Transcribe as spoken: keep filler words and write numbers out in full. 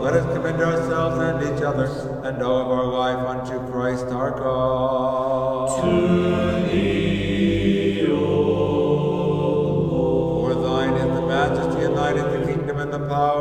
let us commend ourselves and each other, and all of our life unto Christ our God. To thee, O Lord. For thine is the majesty, and thine is the kingdom, and the power,